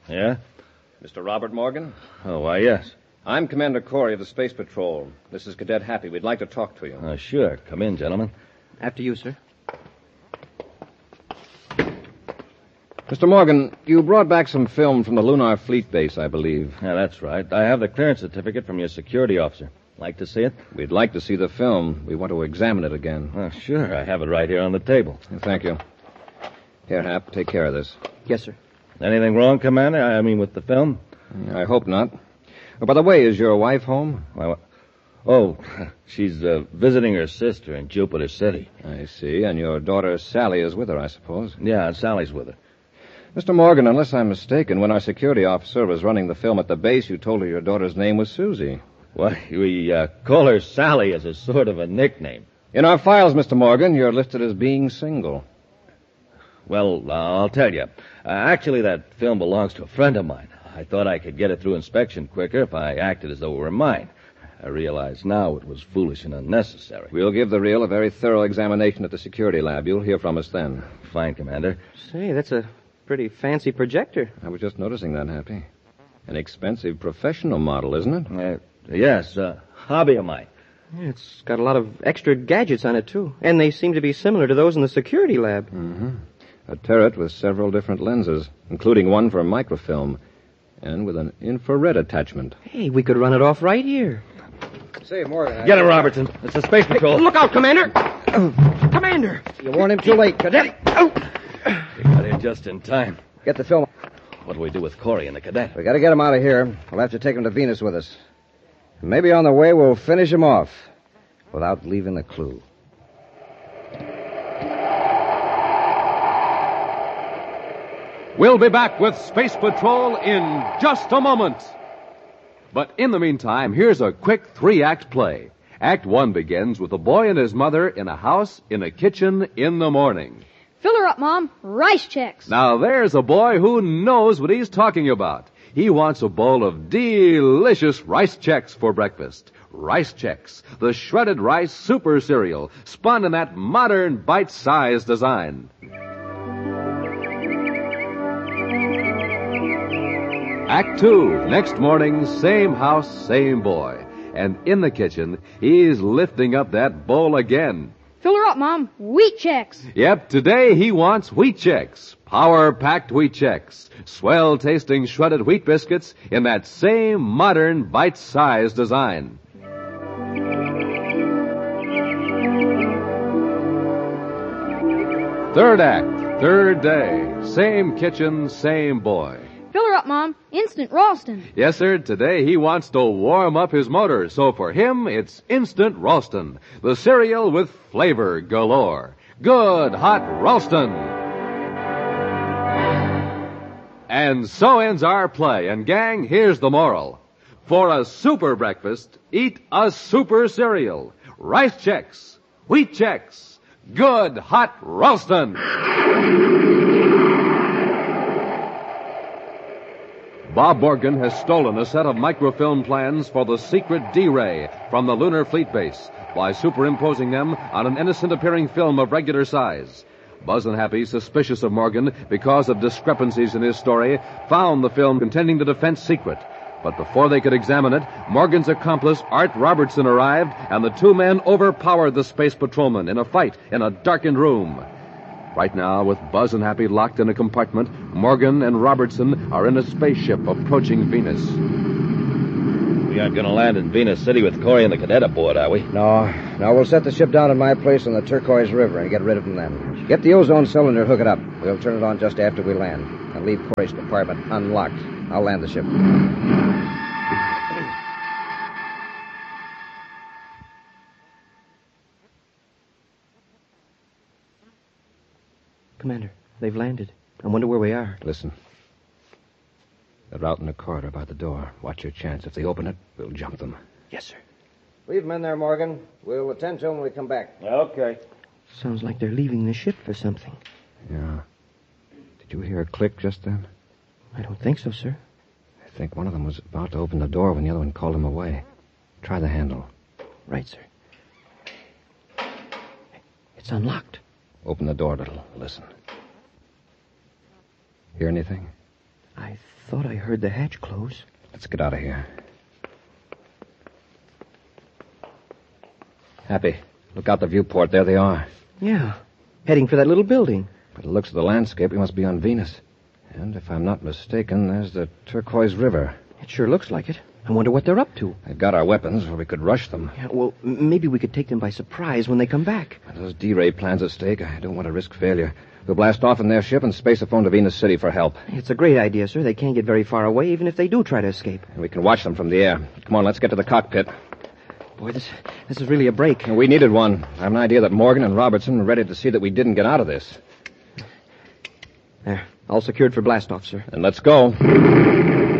Yeah? Mr. Robert Morgan? Oh, why, yes. I'm Commander Corey of the Space Patrol. This is Cadet Happy. We'd like to talk to you. Sure. Come in, gentlemen. After you, sir. Mr. Morgan, you brought back some film from the Lunar Fleet Base, I believe. Yeah, that's right. I have the clearance certificate from your security officer. Like to see it? We'd like to see the film. We want to examine it again. Oh, sure. I have it right here on the table. Thank you. Here, Hap, take care of this. Yes, sir. Anything wrong, Commander? I mean, with the film? I hope not. Oh, by the way, is your wife home? She's visiting her sister in Jupiter City. I see. And your daughter Sally is with her, I suppose. Yeah, and Sally's with her. Mr. Morgan, unless I'm mistaken, when our security officer was running the film at the base, you told her your daughter's name was Susie. Well, we call her Sally as a sort of a nickname. In our files, Mr. Morgan, you're listed as being single. Well, I'll tell you. Actually, that film belongs to a friend of mine. I thought I could get it through inspection quicker if I acted as though it were mine. I realize now it was foolish and unnecessary. We'll give the reel a very thorough examination at the security lab. You'll hear from us then. Fine, Commander. Say, that's a pretty fancy projector. I was just noticing that, Happy. An expensive professional model, isn't it? Yes, hobby of mine. Yeah, it's got a lot of extra gadgets on it, too. And they seem to be similar to those in the security lab. Mm-hmm. A turret with several different lenses, including one for microfilm, and with an infrared attachment. Hey, we could run it off right here. Say, Morgan. Get him, Robertson. It's the Space Patrol. Hey, look out, Commander! Commander! You warned him too late, Cadet. You got here just in time. Get the film. What do we do with Corey and the cadet? We gotta get him out of here. We'll have to take him to Venus with us. Maybe on the way we'll finish him off without leaving a clue. We'll be back with Space Patrol in just a moment. But in the meantime, here's a quick 3-act play. Act 1 begins with a boy and his mother in a house in a kitchen in the morning. Fill her up, Mom. Rice checks. Now there's a boy who knows what he's talking about. He wants a bowl of delicious rice checks for breakfast. Rice Chex, the shredded rice super cereal, spun in that modern bite-sized design. Act 2, next morning, same house, same boy. And in the kitchen, he's lifting up that bowl again. Fill her up, Mom. Wheat checks. Yep, today he wants Wheat Chex. Power-packed Wheat Chex. Swell-tasting shredded wheat biscuits in that same modern bite-sized design. Third act, third day. Same kitchen, same boy. Fill her up, Mom. Instant Ralston. Yes, sir. Today he wants to warm up his motor, so for him it's Instant Ralston, the cereal with flavor galore. Good hot Ralston. And so ends our play. And gang, here's the moral. For a super breakfast, eat a super cereal. Rice Chex, Wheat Chex, good hot Ralston. Bob Morgan has stolen a set of microfilm plans for the secret D-Ray from the Lunar Fleet Base by superimposing them on an innocent-appearing film of regular size. Buzz and Happy, suspicious of Morgan because of discrepancies in his story, found the film containing the defense secret. But before they could examine it, Morgan's accomplice, Art Robertson, arrived, and the two men overpowered the space patrolman in a fight in a darkened room. Right now, with Buzz and Happy locked in a compartment, Morgan and Robertson are in a spaceship approaching Venus. We aren't going to land in Venus City with Corey and the cadet aboard, are we? No, we'll set the ship down at my place on the Turquoise River and get rid of them then. Get the ozone cylinder, hook it up. We'll turn it on just after we land. And leave Corey's compartment unlocked. I'll land the ship. Commander, they've landed. I wonder where we are. Listen. They're out in the corridor by the door. Watch your chance. If they open it, we'll jump them. Yes, sir. Leave them in there, Morgan. We'll attend to them when we come back. Okay. Sounds like they're leaving the ship for something. Yeah. Did you hear a click just then? I don't think so, sir. I think one of them was about to open the door when the other one called him away. Try the handle. Right, sir. It's unlocked. Open the door a little. Listen. Hear anything? I I thought I heard the hatch close. Let's get out of here. Happy, look out the viewport. There they are. Yeah, heading for that little building. By the looks of the landscape, we must be on Venus. And if I'm not mistaken, there's the Turquoise River. It sure looks like it. I wonder what they're up to. They've got our weapons, or we could rush them. Yeah, well, maybe we could take them by surprise when they come back. With those D-ray plans at stake, I don't want to risk failure. We'll blast off in their ship and space a phone to Venus City for help. It's a great idea, sir. They can't get very far away, even if they do try to escape. And we can watch them from the air. Come on, let's get to the cockpit. Boy, this is really a break. We needed one. I have an idea that Morgan and Robertson were ready to see that we didn't get out of this. There, all secured for blastoff, sir. Then let's go.